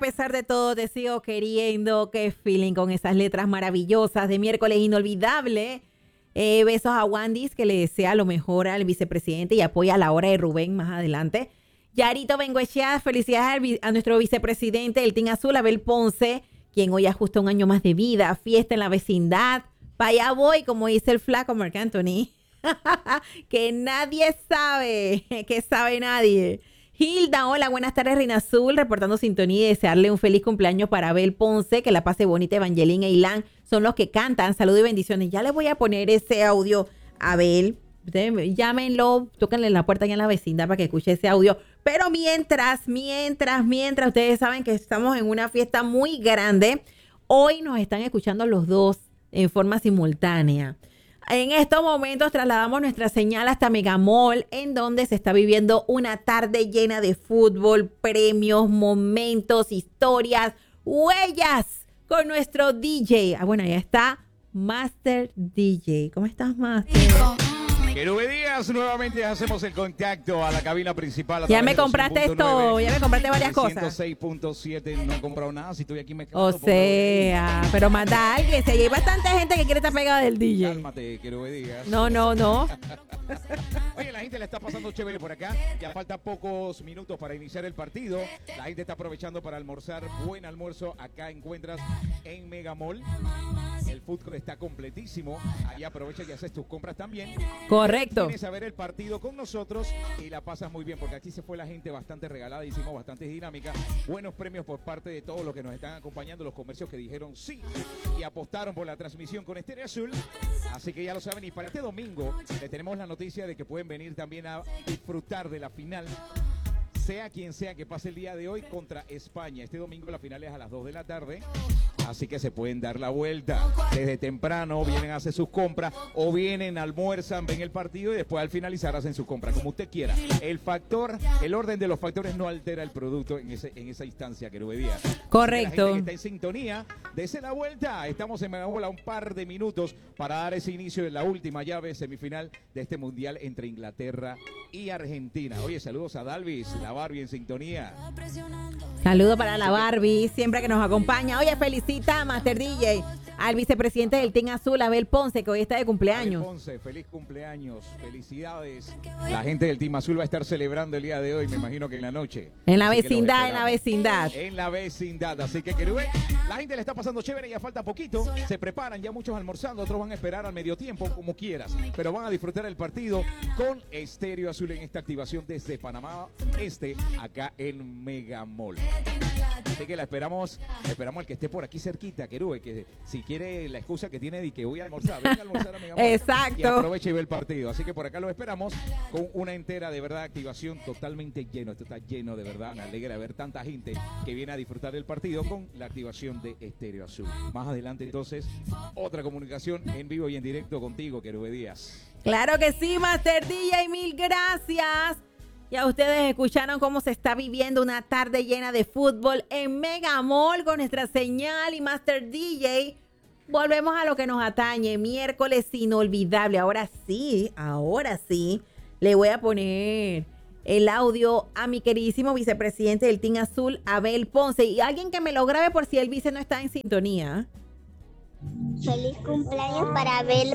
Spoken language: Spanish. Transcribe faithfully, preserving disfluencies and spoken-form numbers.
pesar de todo te sigo queriendo. Qué feeling con esas letras maravillosas de miércoles inolvidable. Eh, besos a Wandis, que le desea lo mejor al vicepresidente y apoya a la hora de Rubén más adelante. Yarito Bengoechea, felicidades al vi- a nuestro vicepresidente del Team Azul, Abel Ponce, quien hoy ajusta un año más de vida, fiesta en la vecindad. Para allá voy, como dice el flaco Marc Anthony. Que nadie sabe, que sabe nadie. Hilda, hola, buenas tardes, Reina Azul, reportando sintonía y desearle un feliz cumpleaños para Abel Ponce, que la pase bonita. Evangelina e Ilan son los que cantan. Saludos y bendiciones. Ya les voy a poner ese audio a Abel. Ustedes llámenlo, tóquenle en la puerta allá en la vecindad para que escuche ese audio. Pero mientras, mientras, mientras, ustedes saben que estamos en una fiesta muy grande. Hoy nos están escuchando los dos en forma simultánea. En estos momentos trasladamos nuestra señal hasta Megamall, en donde se está viviendo una tarde llena de fútbol, premios, momentos, historias, huellas con nuestro D J. Ah, bueno, ya está Master D J. ¿Cómo estás, Master? Querube Díaz, nuevamente hacemos el contacto a la cabina principal. A Ya me través de compraste cien punto esto, nueve, ya me compraste varias cosas. ciento seis punto siete, no he comprado nada, si estoy aquí mezclando. O sea, pero manda a alguien, si hay bastante gente que quiere estar pegada del D J. Cálmate, Querube Díaz. No, no, no. Oye, la gente le está pasando chévere por acá. Ya falta pocos minutos para iniciar el partido. La gente está aprovechando para almorzar. Buen almuerzo. Acá encuentras en Megamall. El food court está completísimo. Ahí aprovecha y haces tus compras también. Correcto. Vienes a ver el partido con nosotros y la pasas muy bien, porque aquí se fue la gente bastante regalada, hicimos bastante dinámica. Buenos premios por parte de todos los que nos están acompañando, los comercios que dijeron sí y apostaron por la transmisión con Estéreo Azul. Así que ya lo saben. Y para este domingo le tenemos la noticia de que pueden venir también a disfrutar de la final, sea quien sea que pase el día de hoy contra España. Este domingo la final es a las dos de la tarde, así que se pueden dar la vuelta desde temprano, vienen a hacer sus compras o vienen, almuerzan, ven el partido y después al finalizar hacen sus compras, como usted quiera. El factor, el orden de los factores no altera el producto en, ese, en esa instancia, Querube Díaz. Correcto. La gente que está en sintonía, dese la vuelta. Estamos en Megabola un par de minutos para dar ese inicio de la última llave semifinal de este mundial entre Inglaterra y Argentina. Oye, saludos a Dalvis, la Barbie en sintonía. Saludo para la Barbie, siempre que nos acompaña. Oye, felicita a Master D J, al vicepresidente del Team Azul, Abel Ponce, que hoy está de cumpleaños. Abel Ponce, feliz cumpleaños, felicidades. La gente del Team Azul va a estar celebrando el día de hoy, me imagino que en la noche. En la Así que los vecindad, en la esperamos. vecindad. En la vecindad, así que Querube, la gente le está pasando chévere, ya falta poquito, se preparan, ya muchos almorzando, otros van a esperar al medio tiempo, como quieras, pero van a disfrutar el partido con Estéreo Azul en esta activación desde Panamá Este, acá en Megamall. Así que la esperamos, esperamos al que esté por aquí cerquita, Querube, que si quiere la excusa que tiene de que voy a almorzar, venga a almorzar a Megamall. Exacto. Y aproveche y ve el partido. Así que por acá lo esperamos con una entera, de verdad, activación totalmente lleno. Esto está lleno, de verdad. Me alegra ver tanta gente que viene a disfrutar del partido con la activación de Estéreo Azul. Más adelante, entonces, otra comunicación en vivo y en directo contigo, Querube Díaz. Claro que sí, Master D J, mil gracias. Ya ustedes escucharon cómo se está viviendo una tarde llena de fútbol en Megamall con nuestra señal y Master D J. Volvemos a lo que nos atañe, miércoles inolvidable. Ahora sí, ahora sí, le voy a poner el audio a mi queridísimo vicepresidente del Team Azul, Abel Ponce. Y alguien que me lo grabe por si el vice no está en sintonía. Feliz cumpleaños para Abel